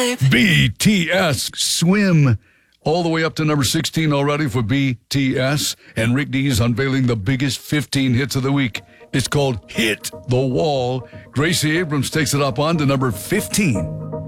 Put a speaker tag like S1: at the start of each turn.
S1: BTS Swim. All the way up to number 16 already for BTS. And Rick D's unveiling the biggest 15 hits of the week. It's called Hit the Wall. Gracie Abrams takes it up on to number 15.